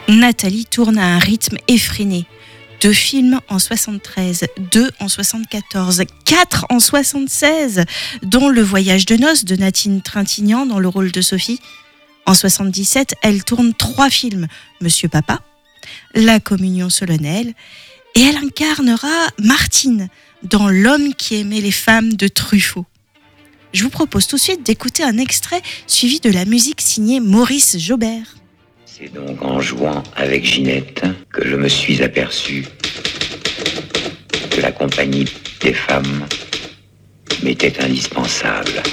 Nathalie tourne à un rythme effréné. 2 films en 73, 2 en 74, 4 en 76, dont Le Voyage de noces de Nadine Trintignant dans le rôle de Sophie. En 77, elle tourne 3 films, Monsieur Papa, La Communion solennelle, et elle incarnera Martine dans L'homme qui aimait les femmes de Truffaut. Je vous propose tout de suite d'écouter un extrait suivi de la musique signée Maurice Jaubert. C'est donc en jouant avec Ginette que je me suis aperçu que la compagnie des femmes m'était indispensable.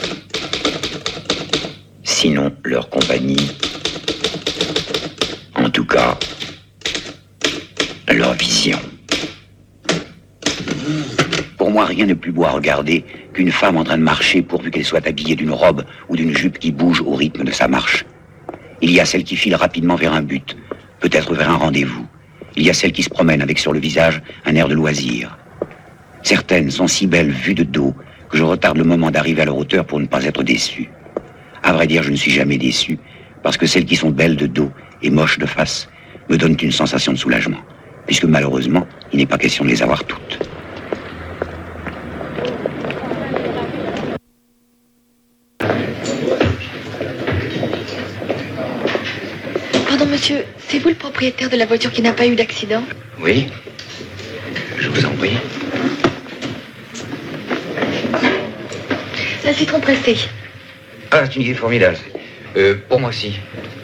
Sinon, leur compagnie, en tout cas, leur vision. Pour moi, rien n'est plus beau à regarder qu'une femme en train de marcher pourvu qu'elle soit habillée d'une robe ou d'une jupe qui bouge au rythme de sa marche. Il y a celle qui file rapidement vers un but, peut-être vers un rendez-vous. Il y a celle qui se promène avec sur le visage un air de loisir. Certaines sont si belles vues de dos que je retarde le moment d'arriver à leur hauteur pour ne pas être déçu. À vrai dire, je ne suis jamais déçu, parce que celles qui sont belles de dos et moches de face me donnent une sensation de soulagement, puisque malheureusement, il n'est pas question de les avoir toutes. Pardon, monsieur, c'est vous le propriétaire de la voiture qui n'a pas eu d'accident? Oui, je vous en prie. Un citron pressé. Ah, c'est une idée formidable. Pour moi aussi.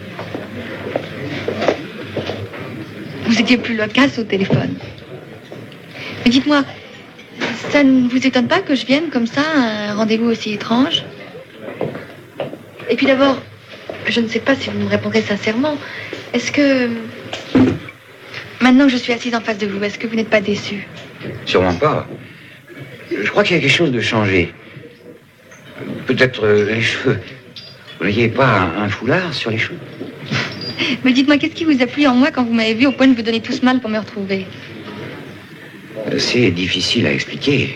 Vous étiez plus loquace au téléphone. Mais dites-moi, ça ne vous étonne pas que je vienne comme ça à un rendez-vous aussi étrange? Et puis d'abord, je ne sais pas si vous me répondrez sincèrement. Est-ce que, maintenant que je suis assise en face de vous, est-ce que vous n'êtes pas déçu? Sûrement pas. Je crois qu'il y a quelque chose de changé. Peut-être les cheveux. Vous n'aviez pas un foulard sur les cheveux? Mais dites-moi, qu'est-ce qui vous a plu en moi quand vous m'avez vu au point de vous donner tout ce mal pour me retrouver? C'est difficile à expliquer.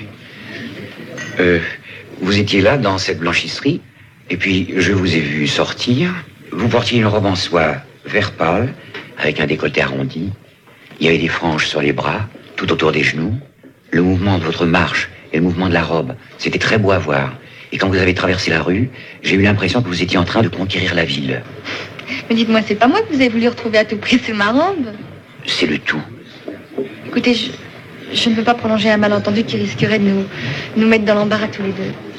Vous étiez là, dans cette blanchisserie, et puis je vous ai vu sortir. Vous portiez une robe en soie vert pâle, avec un décolleté arrondi. Il y avait des franges sur les bras, tout autour des genoux. Le mouvement de votre marche et le mouvement de la robe, c'était très beau à voir. Et quand vous avez traversé la rue, j'ai eu l'impression que vous étiez en train de conquérir la ville. Mais dites-moi, c'est pas moi que vous avez voulu retrouver à tout prix, c'est ma robe. C'est le tout. Écoutez, je ne veux pas prolonger un malentendu qui risquerait de nous mettre dans l'embarras tous les deux.